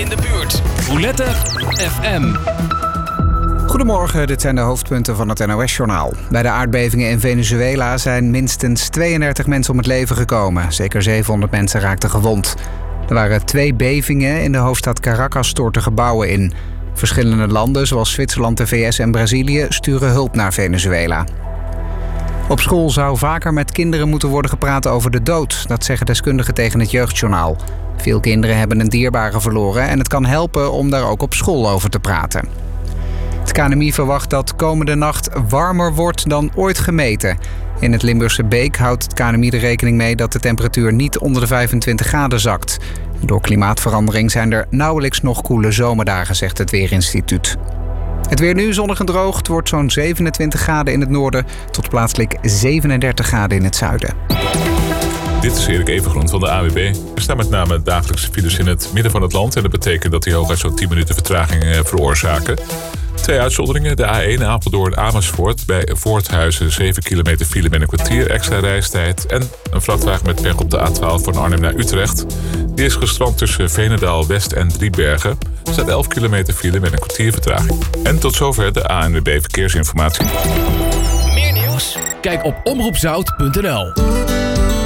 in de buurt. Roulette FM. Goedemorgen, dit zijn de hoofdpunten van het NOS-journaal. Bij de aardbevingen in Venezuela zijn minstens 32 mensen om het leven gekomen. Zeker 700 mensen raakten gewond. Er waren 2 bevingen. In de hoofdstad Caracas stortten gebouwen in. Verschillende landen, zoals Zwitserland, de VS en Brazilië, sturen hulp naar Venezuela. Op school zou vaker met kinderen moeten worden gepraat over de dood. Dat zeggen deskundigen tegen het Jeugdjournaal. Veel kinderen hebben een dierbare verloren en het kan helpen om daar ook op school over te praten. Het KNMI verwacht dat komende nacht warmer wordt dan ooit gemeten. In het Limburgse Beek houdt het KNMI er rekening mee dat de temperatuur niet onder de 25 graden zakt. Door klimaatverandering zijn er nauwelijks nog koele zomerdagen, zegt het Weerinstituut. Het weer nu zonnig en droog. Het wordt zo'n 27 graden in het noorden tot plaatselijk 37 graden in het zuiden. Dit is Erik Evengroen van de AWB. Er staan met name dagelijkse files in het midden van het land. En dat betekent dat die hooguit zo'n 10 minuten vertraging veroorzaken. 2 uitzonderingen. De A1 Apeldoorn-Amersfoort. Bij Voorthuizen 7 kilometer file met een kwartier extra reistijd. En een vrachtwagen met pech op de A12 van Arnhem naar Utrecht. Die is gestrand tussen Veenendaal West en Driebergen. Er staat 11 kilometer file met een kwartier vertraging. En tot zover de ANWB Verkeersinformatie. Meer nieuws? Kijk op omroepzout.nl.